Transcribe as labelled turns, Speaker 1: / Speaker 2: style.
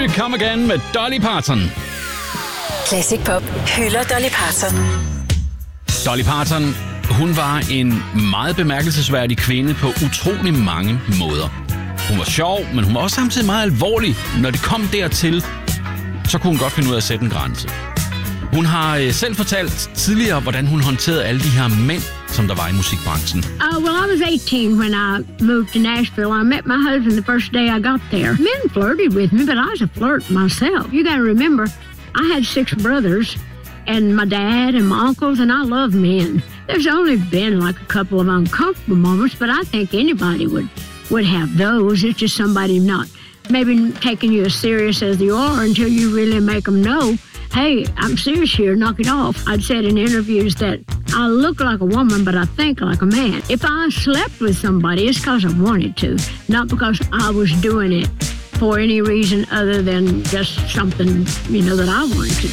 Speaker 1: you come again med Dolly Parton.
Speaker 2: Classic Pop hylder Dolly Parton.
Speaker 1: Dolly Parton, hun var en meget bemærkelsesværdig kvinde på utrolig mange måder. Hun var sjov, men hun var også samtidig meget alvorlig. Når det kom dertil, så kunne hun godt finde ud af at sætte en grænse. Hun har selv fortalt tidligere, hvordan hun håndterede alle de her mænd, som der var i musikbranchen.
Speaker 3: Well, I was 18 when I moved to Nashville. I met my husband the first day I got there. Men flirted with me, but I was a flirt myself. You gotta remember, I had 6 brothers, and my dad and my uncles, and I love men. There's only been like a couple of uncomfortable moments, but I think anybody would have those. It's just somebody not maybe taking you as serious as you are until you really make them know, hey, I'm serious here, knock it off. I'd said in interviews that I look like a woman, but I think like a man. If I slept with somebody, it's because I wanted to, not because I was doing it for any reason other than just something, that I wanted to